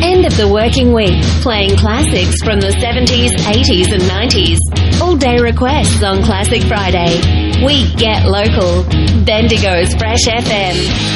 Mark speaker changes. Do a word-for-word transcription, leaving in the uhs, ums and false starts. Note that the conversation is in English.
Speaker 1: End of the working week, playing classics from the seventies, eighties and nineties. All day requests on Classic Friday. We get local. Bendigo's Fresh F M.